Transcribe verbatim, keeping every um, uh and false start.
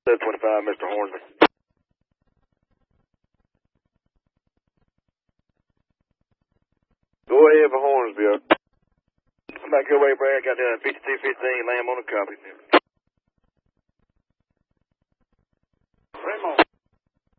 seven twenty-five, Mister Hornsby. Go ahead for Hornsby. Back your way, Brad. Got uh, fifty-two fifteen, Lamb on the copy.